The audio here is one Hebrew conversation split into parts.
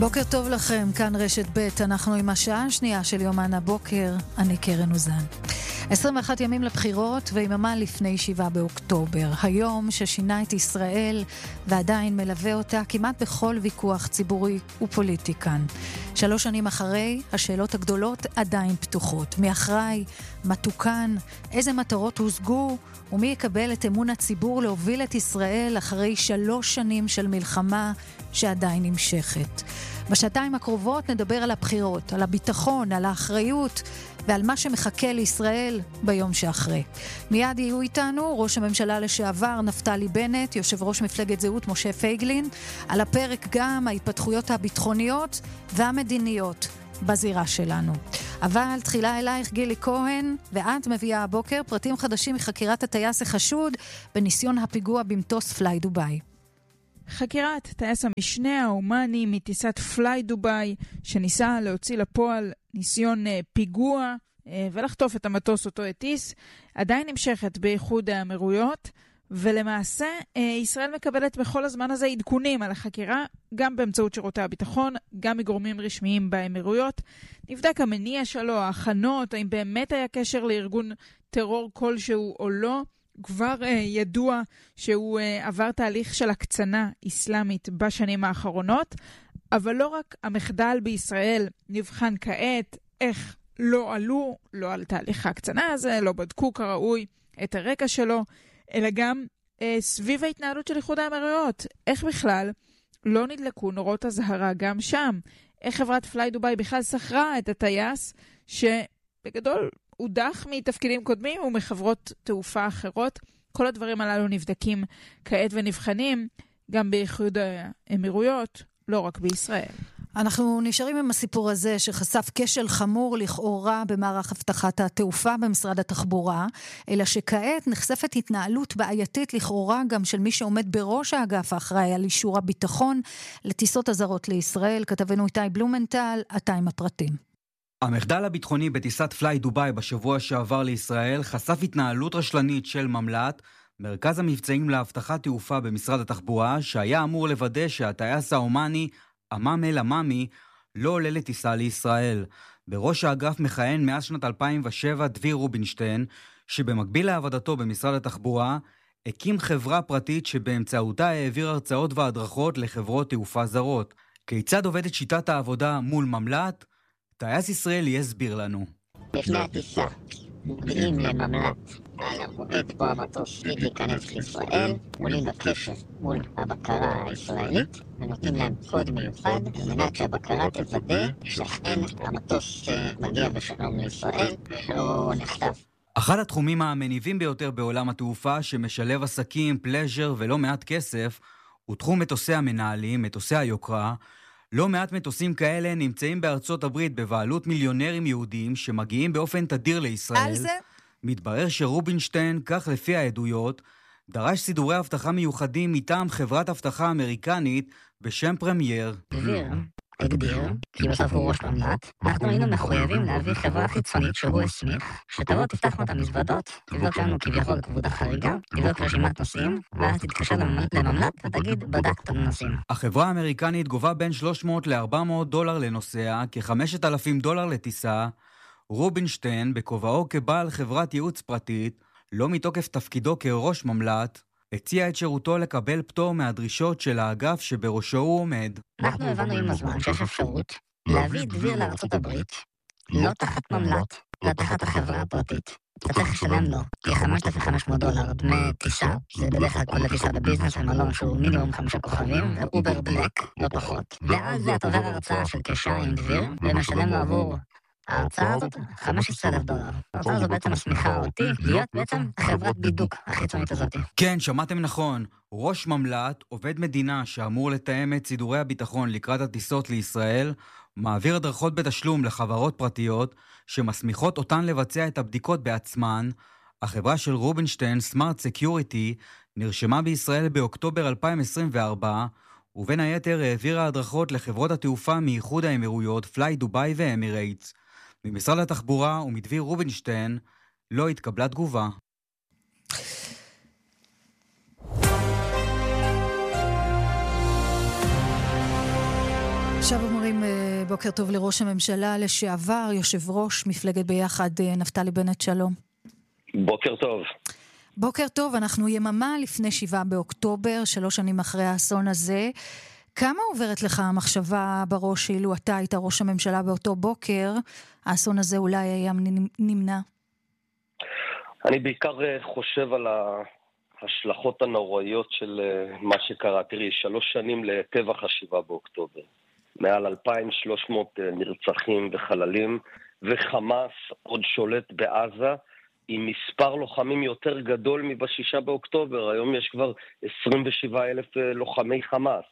בוקר טוב לכם, כאן רשת ב', אנחנו עם השעה השנייה של יומן הבוקר, אני קרן אוזן. 21 ימים לבחירות ויממה לפני 7 באוקטובר, היום ששינה את ישראל ועדיין מלווה אותה כמעט בכל ויכוח ציבורי ופוליטי כאן. 3 שנים אחרי, השאלות הגדולות עדיין פתוחות. מי אחראי? מה תוקן? איזה מטרות הושגו? ומי יקבל את אמון הציבור להוביל את ישראל אחרי 3 שנים של מלחמה שעדיין נמשכת? בשעתיים הקרובות נדבר על הבחירות, על הביטחון, על האחריות ועל מה שמחכה לישראל ביום שאחרי. מיד יהיו איתנו ראש הממשלה לשעבר נפתלי בנט, יושב ראש מפלגת זהות משה פייגלין, על הפרק גם ההתפתחויות הביטחוניות והמדיניות בזירה שלנו. אבל תחילה אלייך גילי כהן, ואת מביאה הבוקר פרטים חדשים מחקירת הטייס החשוד בניסיון הפיגוע במטוס פליי דוביי. חקירת טייס המשנה האומני מטיסת פליי דוביי, שניסה להוציא לפועל ניסיון פיגוע ולחטוף את המטוס אותו הטיס, עדיין נמשכת באיחוד האמירויות, ולמעשה ישראל מקבלת בכל הזמן הזה עדכונים על החקירה, גם באמצעות שירותי הביטחון, גם מגורמים רשמיים באמירויות. נבדק המניע שלו, ההכנות, האם באמת היה קשר לארגון טרור כלשהו או לא. כבר ידוע שהוא עבר תהליך של הקצנה איסלאמית בשנים האחרונות, אבל לא רק המחדל בישראל נבחן כעת, איך לא עלו, לא על תהליך ההקצנה הזה, לא בדקו כראוי את הרקע שלו, אלא גם סביב ההתנהלות של איחוד האמירויות. איך בכלל לא נדלקו נורות הזהרה גם שם? איך חברת פליי דוביי בכלל שכרה את הטייס שבגדול הודח מתפקידים קודמים ומחברות תעופה אחרות? כל הדברים הללו נבדקים כעת ונבחנים גם באיחוד האמירויות, לא רק בישראל. אנחנו נשארים עם הסיפור הזה שחשף כשל חמור לכאורה במערך הבטחת התעופה במשרד התחבורה, אלא שכעת נחשפת התנהלות בעייתית לכאורה גם של מי שעומד בראש האגף האחראי על אישור הביטחון לטיסות הזרות לישראל. כתבנו איתי בלומנטל, אתה עם הפרטים. המחדל הביטחוני בטיסת פליי דוביי בשבוע שעבר לישראל חשף התנהלות רשלנית של ממל"ט, מרכז המבצעים להבטחת תעופה במשרד התחבורה, שהיה אמור לוודא שהטייס האומני אמאם אל אמאמי לא עולה לטיסה לישראל. בראש האגף מכהן מאז שנת 2007 דביר רובינשטיין, שבמקביל לעבודתו במשרד התחבורה הקים חברה פרטית שבאמצעותה העביר הרצאות והדרכות לחברות תעופה זרות. כיצד עובדת שיטת העבודה מול ממל"ט? טייס ישראלי יסביר לנו. לפני הטיסה מודיעים לממל"ט על המועד בו המטוס להיכנס לישראל, עולים בקשר מול הבקרה הישראלית ונותנים להם קוד מיוחד על מנת שהבקרה תוודא שאכן המטוס מגיע בשלום לישראל ולא נחטף. אחד התחומים המניבים ביותר בעולם התעופה שמשלב עסקים, פלז'ר ולא מעט כסף הוא תחום מטוסי המנהלים, מטוסי היוקרה. לא מעט מטוסים כאלה נמצאים בארצות הברית בבעלות מיליונרים יהודים שמגיעים באופן תדיר לישראל. על זה? מתברר שרובינשטיין, כך לפי העדויות, דרש סידורי אבטחה מיוחדים מטעם חברת אבטחה אמריקנית בשם פרמייר. הגדיר, כי בסוף הוא ראש ממל"ט, אנחנו היינו מחויבים להביא חברה חיצונית שהוא הסמיך, שתבוא תפתח את המזוודות, תבדוק לנו כביכול כבודה חריגה, תבדוק רשימת נוסעים, ואז תתקשר לממל"ט ותגיד בדקת נוסעים. החברה האמריקנית גובה בין $300 ל-$400 לנוסע, כ$5,000 לטיסה. רובינשטיין, בכובעו כבעל חברת ייעוץ פרטית, לא מתוקף תפקידו כראש ממל"ט, הציע את שירותו לקבל פטור מהדרישות של האגף שבראשו הוא עומד. אנחנו הבנו עם הזמן שיש אפשרות להביא דביר לארצות הברית, לא תחת ממל"ט, לא תחת החברה הפרטית. אתה צריך לשלם לו $5,500 דמי טיסה, זה בדרך כלל כל טיסה בביזנס למלון שהוא מינימום 5 כוכבים, ואובר בלק, לא פחות. ואז זה את עובר הרצאה של כשעה עם דביר, ומשלם לו עבור ההרצאה הזאת $15,000. ההרצאה הזו בעצם מסמיכה אותי להיות בעצם חברת בידוק החיצונית הזאת. כן, שמעתם נכון. ראש ממל"ט, עובד מדינה שאמור לתאם את סידורי הביטחון לקראת הטיסות לישראל, מעביר הדרכות בתשלום לחברות פרטיות שמסמיכות אותן לבצע את הבדיקות בעצמן. החברה של רובינשטיין, סמארט סקיוריטי, נרשמה בישראל באוקטובר 2024, ובין היתר העבירה הדרכות לחברות התעופה מאיחוד האמירויות, פליי דוביי ואמירייטס. ממשרד התחבורה ומדביר רובינשטיין לא התקבלה תגובה. עכשיו אומרים בוקר טוב לראש הממשלה לשעבר, יושב ראש מפלגת ביחד, נפתלי בנט, שלום. בוקר טוב. בוקר טוב, אנחנו יממה לפני 7 באוקטובר, 3 שנים אחרי האסון הזה. כמה עוברת לך המחשבה בראש אילו אתה היית ראש הממשלה באותו בוקר, האסון הזה אולי היה נמנע? אני בעיקר חושב על ההשלכות הנוראיות של מה שקרה. תראי, 3 שנים לטבח 7 באוקטובר. מעל 2,300 נרצחים וחללים, וחמאס עוד שולט בעזה, עם מספר לוחמים יותר גדול מב6 באוקטובר. היום יש כבר 27,000 לוחמי חמאס.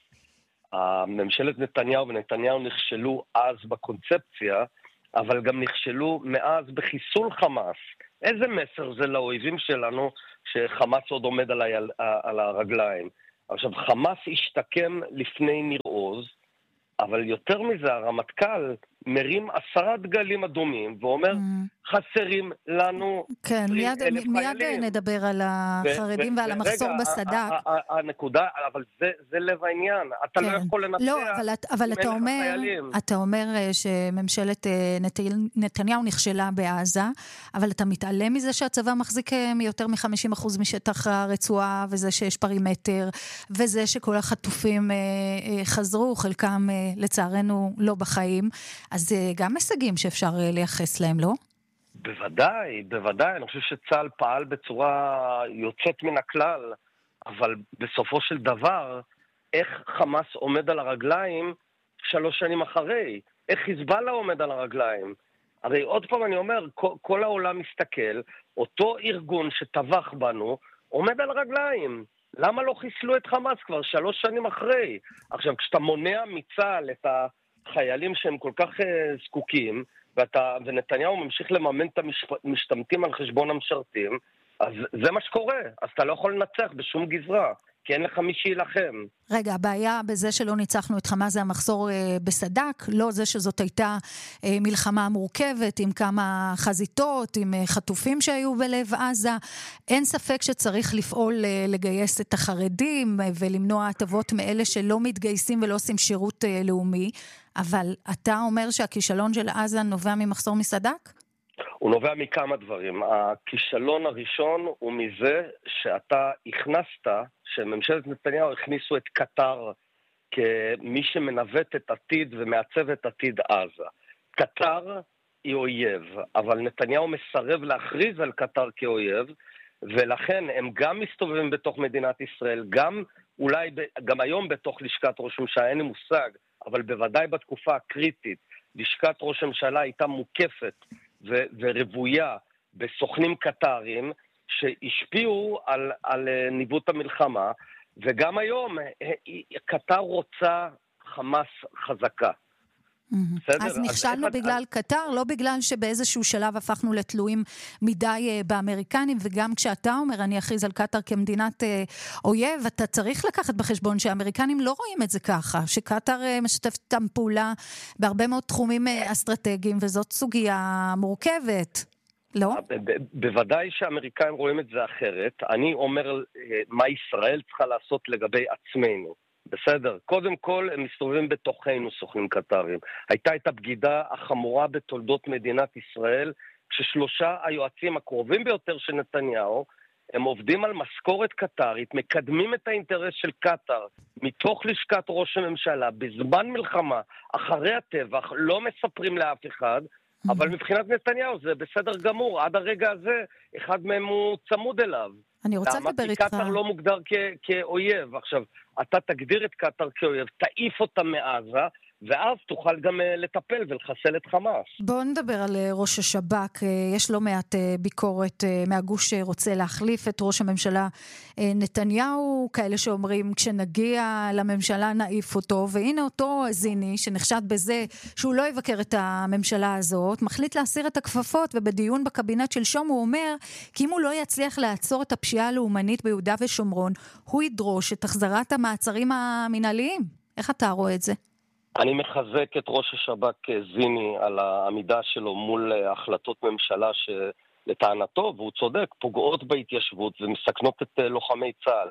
הממשלת נתניהו ונתניהו נכשלו אז בקונספציה, אבל גם נכשלו מאז בחיסול חמאס. איזה מסר זה לאויבים שלנו שחמאס עוד עומד על הרגליים? עכשיו, חמאס השתקם לפני ניר עוז, אבל יותר מזה, הרמטכ"ל מרים 10 דגלים אדומים ואומר, חסרים לנו 20,000 חיילים. מיד נדבר על החרדים ועל המחסור בסד"כ. הנקודה, אבל זה לב העניין. אתה לא יכול לנצח. לא, אבל אתה אומר שממשלת נתניהו נכשלה בעזה, אבל אתה מתעלם מזה שהצבא מחזיק מיותר מ-50% משטח הרצועה, וזה שיש פרימטר, וזה שכל החטופים חזרו, חלקם לצערנו לא בחיים. אז גם הישגים שאפשר לייחס להם, לא? בוודאי, בוודאי. אני חושב שצה"ל פעל בצורה יוצאת מן הכלל, אבל בסופו של דבר, איך חמאס עומד על הרגליים 3 שנים אחרי? איך חיזבאללה עומד על הרגליים? הרי עוד פעם אני אומר, כל העולם מסתכל, אותו ארגון שטבח בנו עומד על הרגליים. למה לא חיסלו את חמאס כבר 3 שנים אחרי? עכשיו, כשאתה מונע מצה"ל את החיילים שהם כל כך זקוקים, ונתניהו ממשיך לממן את המשתמטים על חשבון המשרתים, אז זה מה שקורה. אז אתה לא יכול לנצח בשום גזרה, כי אין לך מי שילחם. רגע, הבעיה בזה שלא ניצחנו את חמאס זה המחסור בסד"כ, לא זה שזאת הייתה מלחמה מורכבת עם כמה חזיתות, עם חטופים שהיו בלב עזה. אין ספק שצריך לפעול לגייס את החרדים ולמנוע הטבות מאלה שלא מתגייסים ולא עושים שירות לאומי, אבל אתה אומר שהכישלון של עזה נובע ממחסור מסד"כ? הוא נובע מכמה דברים. הכישלון הראשון הוא מזה שאתה הכנסת, שממשלת נתניהו הכניסו את קטר כמי שמנווט את עתיד ומעצב את עתיד עזה. קטר היא אויב, אבל נתניהו מסרב להכריז על קטר כאויב, ולכן הם גם מסתובבים בתוך מדינת ישראל, גם אולי גם היום בתוך לשכת ראש הממשלה, אין לי מושג, אבל בוודאי בתקופה הקריטית, לשכת ראש הממשלה הייתה מוקפת ורבויה בסוכנים קטרים שהשפיעו על ניווט המלחמה, וגם היום קטר רוצה חמאס חזקה. אז נכשלנו בגלל קטר, לא בגלל שבאיזשהו שלב הפכנו לתלויים מדי באמריקנים, וגם כשאתה אומר אני אכריז על קטר כמדינת אויב, אתה צריך לקחת בחשבון שהאמריקנים לא רואים את זה ככה, שקטר משתפת איתם פעולה בהרבה מאוד תחומים אסטרטגיים, וזאת סוגיה מורכבת. לא? בוודאי שהאמריקאים רואים את זה אחרת. אני אומר מה ישראל צריכה לעשות לגבי עצמנו. בסדר, קודם כל הם מסתובבים בתוכנו סוכנים קטרים. הייתה את הבגידה החמורה בתולדות מדינת ישראל, כששלושה היועצים הקרובים ביותר של נתניהו, הם עובדים על משכורת קטרית, מקדמים את האינטרס של קטר, מתוך לשכת ראש הממשלה, בזמן מלחמה, אחרי הטבח, לא מספרים לאף אחד, אבל מבחינת נתניהו זה בסדר גמור, עד הרגע הזה אחד מהם הוא צמוד אליו. אני רוצה לדבר איתך. קטר לא מוגדר כאויב. עכשיו, אתה תגדיר את קטר כאויב, תעיף אותה מעזה, ואז תוכל גם לטפל ולחסל את חמאס. בואו נדבר על ראש השב"כ. יש לא מעט ביקורת מהגוש שרוצה להחליף את ראש הממשלה נתניהו, כאלה שאומרים כשנגיע לממשלה נעיף אותו, והנה אותו זיני שנחשד בזה שהוא לא יבקר את הממשלה הזאת, מחליט להסיר את הכפפות, ובדיון בקבינט שלשום הוא אומר כי אם הוא לא יצליח לעצור את הפשיעה הלאומנית ביהודה ושומרון, הוא ידרוש את החזרת המעצרים המנהליים. איך אתה רואה את זה? אני מחזק את ראש השב"כ זיני על העמידה שלו מול החלטות ממשלה שלטענתו, והוא צודק, פוגעות בהתיישבות ומסכנות את לוחמי צה"ל.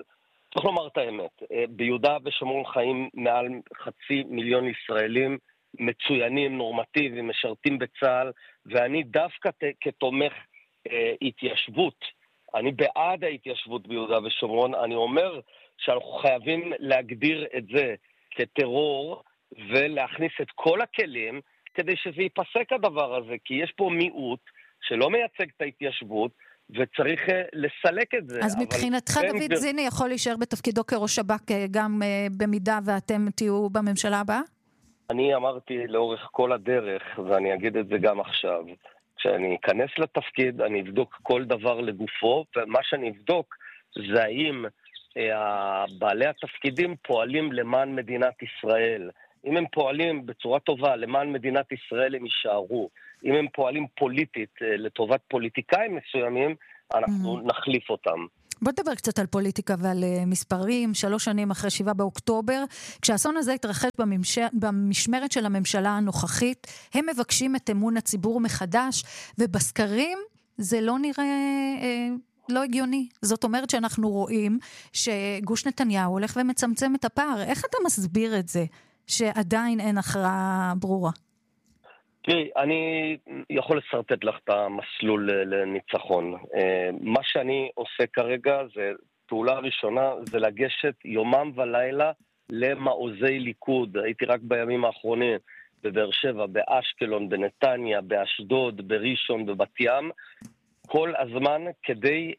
צריך לומר את האמת, ביהודה ושומרון חיים מעל 500,000 ישראלים מצוינים, נורמטיביים, משרתים בצה"ל, ואני דווקא כתומך התיישבות, אני בעד ההתיישבות ביהודה ושומרון, אני אומר שאנחנו חייבים להגדיר את זה כטרור, ולהכניס את כל הכלים כדי שזה ייפסק הדבר הזה, כי יש פה מיעוט שלא מייצג את ההתיישבות, וצריך לסלק את זה. אז מבחינתך דוד זיני יכול להישאר בתפקידו כראש שב"כ גם במידה ואתם תהיו בממשלה הבאה? אני אמרתי לאורך כל הדרך, ואני אגיד את זה גם עכשיו, כשאני אכנס לתפקיד, אני אבדוק כל דבר לגופו, ומה שאני אבדוק זה האם בעלי התפקידים פועלים למען מדינת ישראל. אם הם פועלים בצורה טובה למען מדינת ישראל, הם יישארו. אם הם פועלים פוליטית לטובת פוליטיקאים מסוימים, אנחנו נחליף אותם. בוא נדבר קצת על פוליטיקה ועל מספרים. 3 שנים אחרי 7 באוקטובר, כשהאסון הזה התרחש במשמרת של הממשלה הנוכחית, הם מבקשים את אמון הציבור מחדש, ובסקרים זה לא נראה לא הגיוני. זאת אומרת שאנחנו רואים שגוש נתניהו הולך ומצמצם את הפער. איך אתה מסביר את זה שעדיין אין הכרעה ברורה? תראי, אני יכול לסרטט לך את המסלול לניצחון. מה שאני עושה כרגע, זה פעולה ראשונה, זה לגשת יומם ולילה למעוזי ליכוד. הייתי רק בימים האחרונים בבאר שבע, באשקלון, בנתניה, באשדוד, בראשון, בבת ים, כל הזמן כדי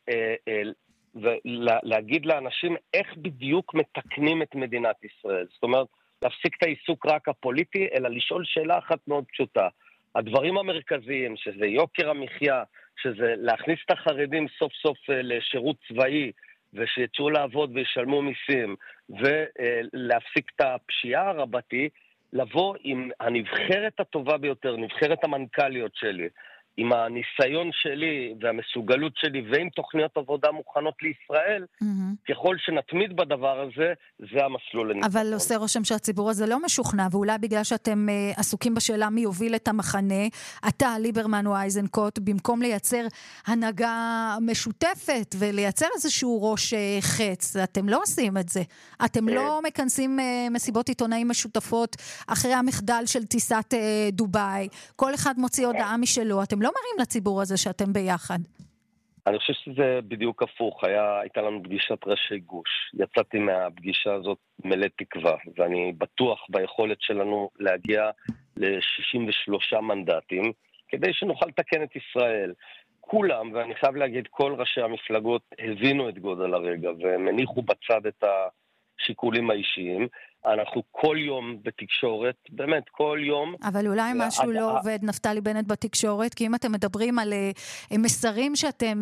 להגיד לאנשים איך בדיוק מתקנים את מדינת ישראל. זאת אומרת, להפסיק את העיסוק רק הפוליטי, אלא לשאול שאלה אחת מאוד פשוטה. הדברים המרכזיים, שזה יוקר המחיה, שזה להכניס את החרדים סוף סוף לשירות צבאי, ושיצאו לעבוד וישלמו מיסים, ולהפסיק את הפשיעה הרבתי, לבוא עם הנבחרת הטובה ביותר, נבחרת המנכ"ליות שלי, עם הניסיון שלי והמסוגלות שלי ועם תוכניות עבודה מוכנות לישראל, ככל שנתמיד בדבר הזה, זה המסלול לניצחון. אבל עושה רושם שהציבור הזה לא משוכנע, ואולי בגלל שאתם עסוקים בשאלה מי יוביל את המחנה, אתה, ליברמן או אייזנקוט, במקום לייצר הנהגה משותפת ולייצר איזשהו ראש חץ, אתם לא עושים את זה. אתם לא מכנסים מסיבות עיתונאים משותפות אחרי המחדל של טיסת דובאי. כל אחד מוציא הודעה משלו. אתם לא מראים לציבור הזה שאתם ביחד. אני חושב שזה בדיוק הפוך. הייתה לנו פגישת ראשי גוש. יצאתי מהפגישה הזאת מלא תקווה, ואני בטוח ביכולת שלנו להגיע ל-63 מנדטים, כדי שנוכל לתקן את ישראל. כולם, ואני חייב להגיד, כל ראשי המפלגות הבינו את גודל הרגע, והם הניחו בצד את השיקולים האישיים. אנחנו כל יום בתקשורת, באמת כל יום. אבל אולי משהו לא עובד, נפתלי בנט, בתקשורת, כי אם אתם מדברים על מסרים שאתם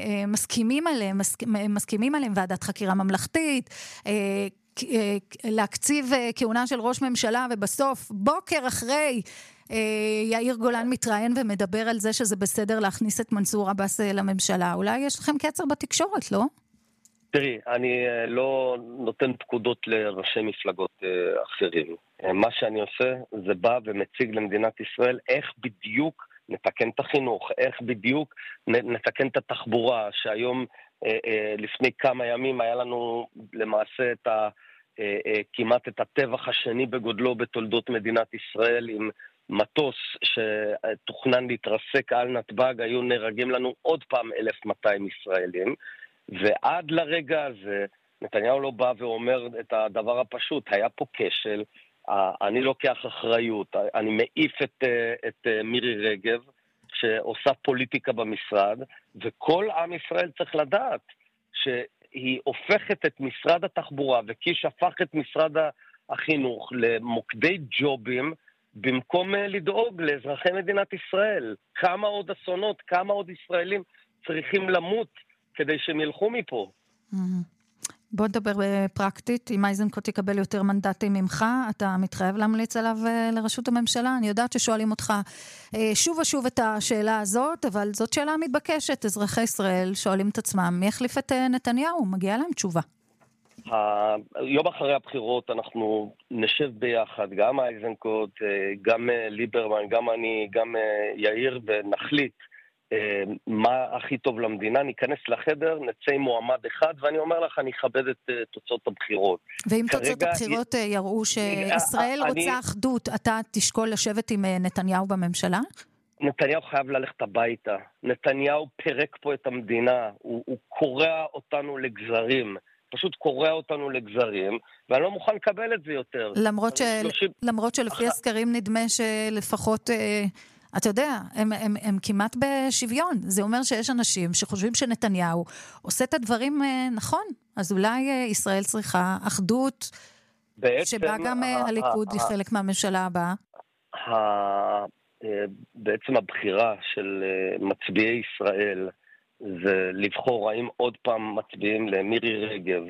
מסכימים עליהם, ועדת חקירה ממלכתית, להקציב כהונה של ראש ממשלה, ובסוף בוקר אחרי יאיר גולן מתראיין ומדבר על זה שזה בסדר להכניס את מנסור עבאס לממשלה. אולי יש לכם קצר בתקשורת, לא? תראי, אני לא נותן פקודות לראשי מפלגות אחרים. מה שאני עושה זה בא ומציג למדינת ישראל איך בדיוק נתקן את החינוך, איך בדיוק נתקן את התחבורה, שהיום לפני כמה ימים היה לנו למעשה כמעט את הטבח השני בגודלו בתולדות מדינת ישראל, עם מטוס שתוכנן להתרסק על נתב"ג, היו נהרגים לנו עוד פעם 1,200 ישראלים, ועד לרגע הזה, נתניהו לא בא ואומר את הדבר הפשוט, היה פה כשל, אני לוקח אחריות, אני מעיף את מירי רגב, שעושה פוליטיקה במשרד, וכל עם ישראל צריך לדעת שהיא הופכת את משרד התחבורה, וקיש הפך את משרד החינוך למוקדי ג'ובים, במקום לדאוג לאזרחי מדינת ישראל. כמה עוד אסונות, כמה עוד ישראלים צריכים למות, כדי שהם ילכו מפה. בוא נדבר פרקטית, אם אייזנקוט יקבל יותר מנדטים ממך, אתה מתחייב להמליץ עליו לראשות הממשלה? אני יודעת ששואלים אותך שוב ושוב את השאלה הזאת, אבל זאת שאלה מתבקשת. אזרחי ישראל שואלים את עצמם, מי יחליף את נתניהו? מגיע להם תשובה. יום אחרי הבחירות אנחנו נשב ביחד, גם אייזנקוט, גם ליברמן, גם אני, גם יאיר, ונחליט מה הכי טוב למדינה, ניכנס לחדר, נצא עם מועמד אחד, ואני אומר לך, אני אכבד את תוצאות הבחירות. ואם תוצאות הבחירות יראו שישראל רוצה אחדות, אתה תשקול לשבת עם נתניהו בממשלה? נתניהו חייב ללכת הביתה. נתניהו פרק פה את המדינה, הוא קורע אותנו לגזרים. פשוט קורע אותנו לגזרים, ואני לא מוכן לקבל את זה יותר. למרות שלפי הסקרים נדמה שלפחות, אתה יודע, הם כמעט בשוויון. זה אומר שיש אנשים שחושבים שנתניהו עושה את הדברים נכון. אז אולי ישראל צריכה אחדות, שבה גם הליכוד היא חלק מהממשלה הבאה. בעצם הבחירה של מצביעי ישראל, זה לבחור האם עוד פעם מצביעים למירי רגב,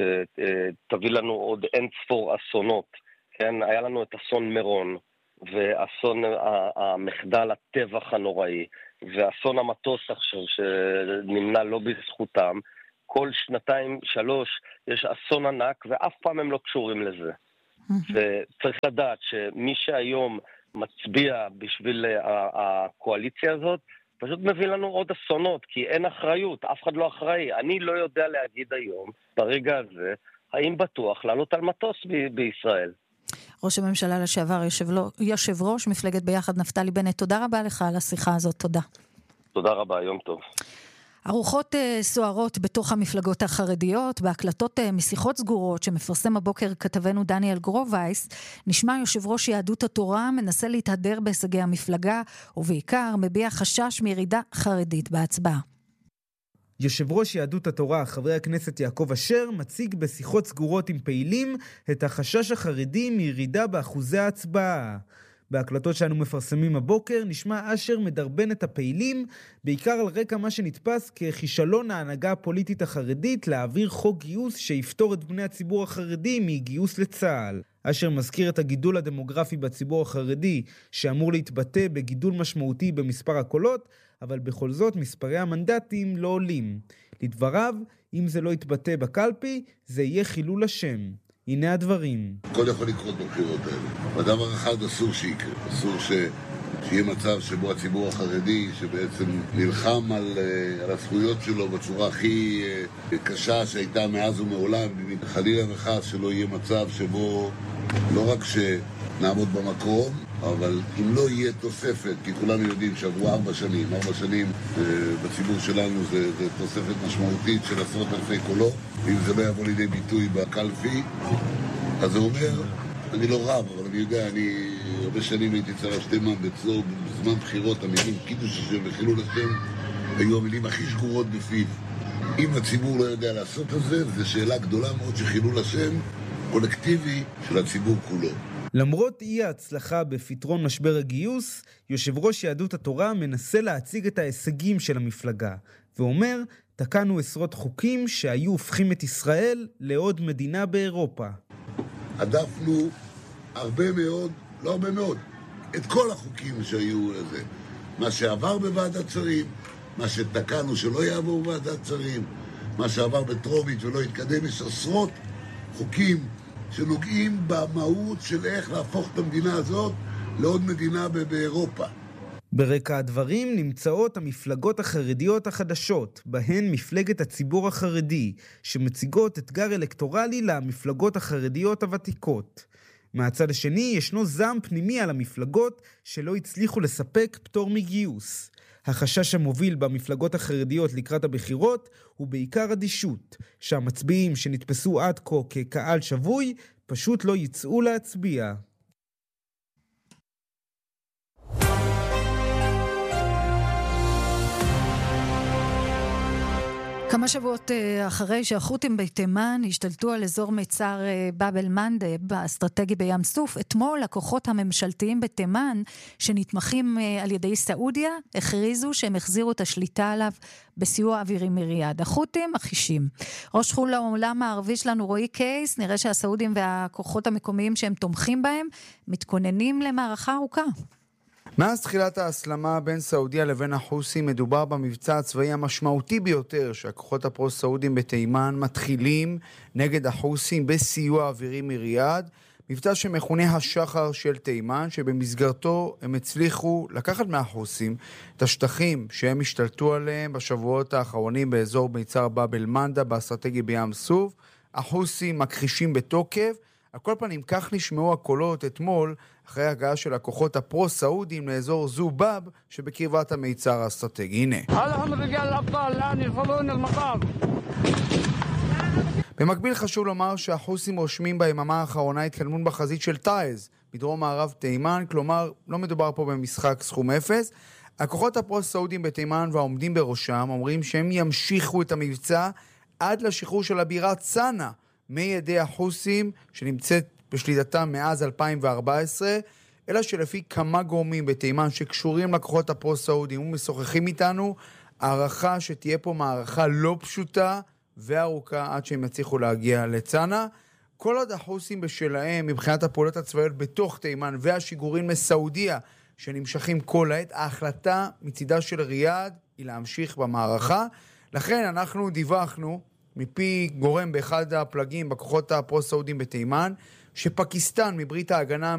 שתביא לנו עוד אין ספור אסונות. כן? היה לנו את אסון מירון, ואסון המחדל הטבח הנוראי, ואסון המטוס עכשיו שנמנע לא בזכותם. כל 2-3 יש אסון ענק, ואף פעם הם לא קשורים לזה. וצריך לדעת שמי שהיום מצביע בשביל הקואליציה הזאת, פשוט מביא לנו עוד אסונות, כי אין אחריות, אף אחד לא אחראי. אני לא יודע להגיד היום, ברגע הזה, האם בטוח לעלות על מטוס בישראל. ראש הממשלה לשעבר, יושב ראש מפלגת ביחד נפתלי בנט, תודה רבה לך על השיחה הזאת, תודה. תודה רבה, יום טוב. ארוחות סוערות בתוך המפלגות החרדיות, בהקלטות משיחות סגורות שמפרסם הבוקר כתבנו דניאל גרובייס, נשמע יושב ראש יהדות התורה מנסה להתהדר בהישגי המפלגה, ובעיקר מביע חשש מירידה חרדית בהצבעה. יושב ראש יהדות התורה, חבר הכנסת יעקב אשר, מציג בשיחות סגורות עם פעילים את החשש החרדי מירידה באחוזי ההצבעה. בהקלטות שאנו מפרסמים הבוקר נשמע אשר מדרבן את הפעילים, בעיקר על רקע מה שנתפס ככישלון ההנהגה הפוליטית החרדית להעביר חוק גיוס שיפתור את בני הציבור החרדי מגיוס לצה"ל. אשר מזכיר את הגידול הדמוגרפי בציבור החרדי, שאמור להתבטא בגידול משמעותי במספר הקולות, אבל בכל זאת מספרי המנדטים לא עולים. לדבריו, אם זה לא יתבטא בקלפי, זה יהיה חילול השם. הנה הדברים. הכל יכול לקרות בבחירות האלה. הדבר אחד אסור שיקרה. אסור שיהיה מצב שבו הציבור החרדי, שבעצם נלחם על הזכויות שלו בצורה הכי קשה שהייתה מאז ומעולם, חלילה וחס שלא יהיה מצב שבו לא רק שנעמוד במקום, אבל אם לא יהיה תוספת, כי כולנו יודעים שעברו 4 שנים בציבור שלנו זה תוספת משמעותית של עשרות אלפי קולות, אם זה לא יבוא לידי ביטוי בקלפי, אז זה אומר, אני לא רב, אבל אני יודע, אני הרבה שנים הייתי צרה שתימן בצור, בזמן בחירות המילים קידוש השם וחילול השם היו המילים הכי שגורות בפיו. אם הציבור לא יודע לעשות את זה, זו שאלה גדולה מאוד שחילול השם קולקטיבי של הציבור כולו. למרות אי ההצלחה בפתרון משבר הגיוס, יושב ראש יהדות התורה מנסה להציג את ההישגים של המפלגה, ואומר, תקענו עשרות חוקים שהיו הופכים את ישראל לעוד מדינה באירופה. עדפנו הרבה מאוד, לא הרבה מאוד, את כל החוקים שהיו לזה. מה שעבר בוועדת שרים, מה שתקענו שלא יעבור בוועדת שרים, מה שעבר בטרומית ולא יתקדם, יש עשרות חוקים שנוגעים במהות של איך להפוך את המדינה הזאת לעוד מדינה באירופה. ברקע הדברים נמצאות המפלגות החרדיות החדשות, בהן מפלגת הציבור החרדי, שמציגות אתגר אלקטורלי למפלגות החרדיות הוותיקות. מהצד השני ישנו זעם פנימי על המפלגות שלא הצליחו לספק פטור מגיוס. החשש המוביל במפלגות החרדיות לקראת הבחירות הוא בעיקר אדישות, שהמצביעים שנתפסו עד כה כקהל שבוי פשוט לא יצאו להצביע. כמה שבועות אחרי שהחות'ים בתימן השתלטו על אזור מצר באב אל-מנדב האסטרטגי בים סוף, אתמול הכוחות הממשלתיים בתימן שנתמכים על ידי סעודיה הכריזו שהם החזירו את השליטה עליו בסיוע אווירי מריאד. החות'ים מחישים. ראש חול העולם הערבי שלנו רועי קייס, נראה שהסעודים והכוחות המקומיים שהם תומכים בהם מתכוננים למערכה ארוכה. מאז תחילת ההסלמה בין סעודיה לבין החות'ים מדובר במבצע הצבאי המשמעותי ביותר שהכוחות הפרו-סעודים בתימן מתחילים נגד החות'ים בסיוע אווירי מריאד, מבצע שמכונה השחר של תימן, שבמסגרתו הם הצליחו לקחת מהחוסים את השטחים שהם השתלטו עליהם בשבועות האחרונים באזור מיצר באב אל-מנדב באסטרטגיה בים סוף. החוסים מכחישים בתוקף. על כל פנים, כך נשמעו הקולות אתמול אחרי הגעה של הכוחות הפרו-סעודיים לאזור זובאב שבקרבת המיצר האסטרטגי. הנה. במקביל חשוב לומר שהחוסים רושמים ביממה האחרונה התקדמות בחזית של טייז, בדרום מערב תימן, כלומר לא מדובר פה במשחק סכום אפס. הכוחות הפרו-סעודיים בתימן והעומדים בראשם אומרים שהם ימשיכו את המבצע עד לשחרור של הבירה צנע מידי החוסים שנמצאת בשליטתם מאז 2014, אלא שלפי כמה גורמים בתימן שקשורים לכוחות הפרו-סעודיים ומשוחחים איתנו, הערכה שתהיה פה מערכה לא פשוטה וארוכה עד שהם יצליחו להגיע לצנע. כל עוד החוסים בשלהם מבחינת הפעולות הצבאיות בתוך תימן והשיגורים מסעודיה שנמשכים כל העת, ההחלטה מצידה של ריאד היא להמשיך במערכה. לכן אנחנו דיווחנו מפי גורם באחד הפלגים בכוחות הפרו-סעודיים בתימן, שפקיסטן מברית ההגנה